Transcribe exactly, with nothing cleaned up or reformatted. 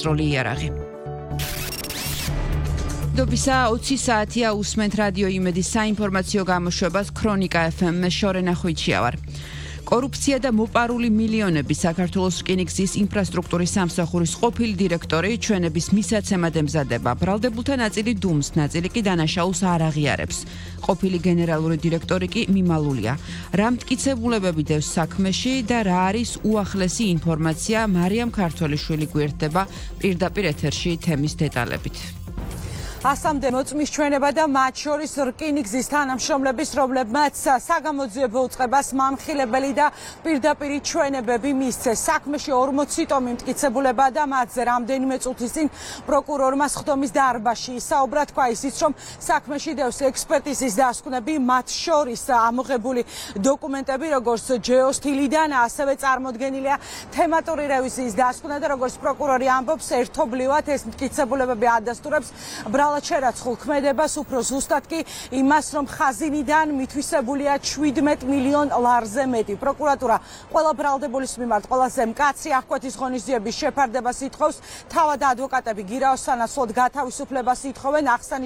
არასრული იარაღი. Dobisa ოცი საათია უსმენთ რადიო იმედის საინფორმაციო გამოშვებას ქრონიკა ეფ ემ-ში შორენა ხვიჩია ვარ. Კორუფცია და მოპარული მილიონები საქართველოს რკინიგზის ინფრასტრუქტურის სამსახურის ყოფილი დირექტორი ჩვენების მისაცემად ემზადება. ბრალდებულთა ნაწილი დუმს, ნაწილი კი დანაშაულს არ აღიარებს. ყოფილი გენერალური დირექტორი კი მიმალულია. რა მტკიცებულებები დევს საქმეში და რა არის უახლესი ინფორმაცია, მარიამ ქართველიშვილი გვერდება პირდაპირ ეთერში თემის დეტალებით. ასამდე მოწმის ჩვენება და მათ შორის რკინიგზის თანამშრომლების, რომლებმაც საგამოძიებო უწყებას მამხილებელი და პირდაპირი ჩვენებები მისცეს. საქმეში ორმოცი ტომი მტკიცებულება და მათზე რამდენიმე წუთის წინ პროკურორმა სხდომის დარბაზში ისაუბრა, თქვა ისიც, რომ საქმეში დევს ექსპერტიზის დასკვნები, მათ შორის ამოღებული დოკუმენტები, როგორც ჯეოსტილიდან, ასევე წარმოდგენილია თემატური რევიზიის დასკვნა და როგორც პროკურორი ამბობს, ერთობლივად ეს მტკიცებულებები ადასტურებს შერაცხულ ქმედებას, უფრო ზუსტად კი იმას, რომ ხაზინიდან მითვისებულია შვიდმეტ მილიონ ლარზე მეტი. პროკურატურა ყველა ბრალდებულის მიმართ ყველაზე მკაცრი აღკვეთის ღონისძიების შეფარდებას ითხოვს. თავად ადვოკატები გირაოს სანაცვლოდ გათავისუფლებას ითხოვენ.